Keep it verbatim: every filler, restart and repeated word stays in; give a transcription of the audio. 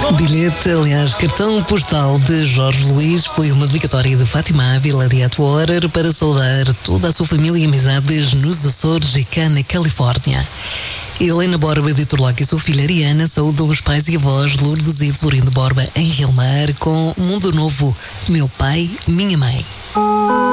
Bilhete, aliás, cartão postal de Jorge Luís foi uma dedicatória de Fátima Ávila de Atwater para saudar toda a sua família e amizades nos Açores e cá na Califórnia. Helena Borba de Turlock e sua filha Ariana saúdam os pais e avós Lourdes e Florindo Borba em Rilmar com Mundo Novo, Meu Pai, Minha Mãe.